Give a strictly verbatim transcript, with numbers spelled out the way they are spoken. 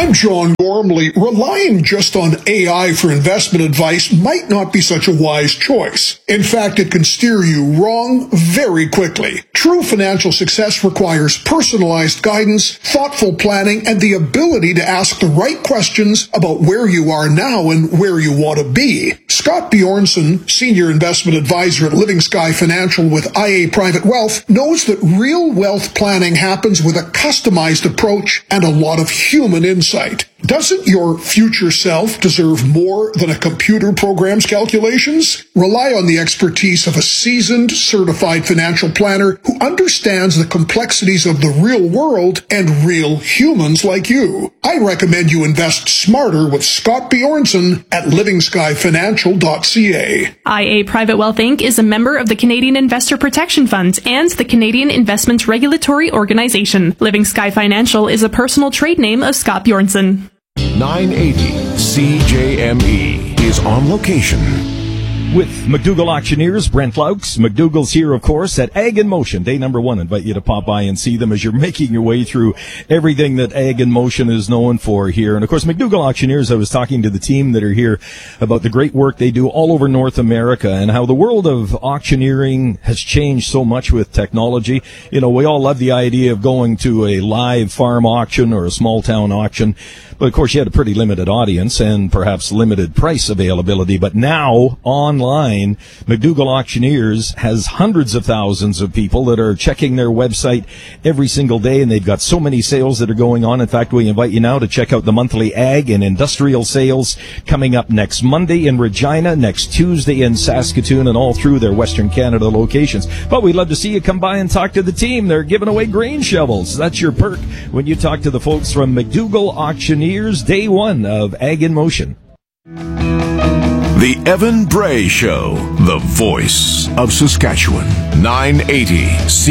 I'm John Gormley. Relying just on A I for investment advice might not be such a wise choice. In fact, it can steer you wrong very quickly. True financial success requires personalized guidance, thoughtful planning, and the ability to ask the right questions about where you are now and where you want to be. Scott Bjornson, Senior Investment Advisor at Living Sky Financial with I A Private Wealth, knows that real wealth planning happens with a customized approach and a lot of human insight. Doesn't your future self deserve more than a computer program's calculations? Rely on the expertise of a seasoned, certified financial planner who understands the complexities of the real world and real humans like you. I recommend you invest smarter with Scott Bjornson at living sky financial dot c a. I A Private Wealth Incorporated is a member of the Canadian Investor Protection Fund and the Canadian Investment Regulatory Organization. Living Sky Financial is a personal trade name of Scott Bjornson. nine eighty C J M E is on location. With McDougall Auctioneers, Brent Laux. McDougall's here, of course, at Ag in Motion. Day number one. Invite you to pop by and see them as you're making your way through everything that Ag in Motion is known for here. And, of course, McDougall Auctioneers, I was talking to the team that are here about the great work they do all over North America and how the world of auctioneering has changed so much with technology. You know, we all love the idea of going to a live farm auction or a small town auction. But, of course, you had a pretty limited audience and perhaps limited price availability. But now, online, McDougall Auctioneers has hundreds of thousands of people that are checking their website every single day, and they've got so many sales that are going on. In fact, we invite you now to check out the monthly ag and industrial sales coming up next Monday in Regina, next Tuesday in Saskatoon, and all through their Western Canada locations. But we'd love to see you come by and talk to the team. They're giving away grain shovels. That's your perk when you talk to the folks from McDougall Auctioneers. Day one of Ag in Motion. The Evan Bray Show, the voice of Saskatchewan. nine eighty C